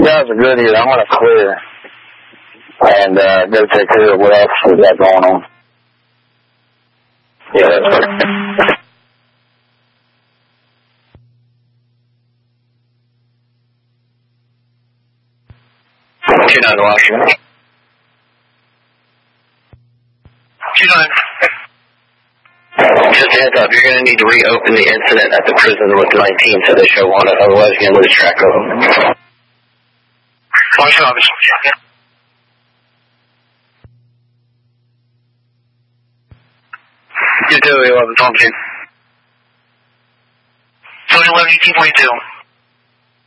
guys are good here. I'm going to clear and go take care of what else we got going on. Yeah, that's good. 29 Washington. 29. Just a heads up, you're going to need to reopen the incident at the prison with 19 so they show on it, otherwise you're going to lose track of them. Watch office. You do, 11, 12, 2. 11, 18.2.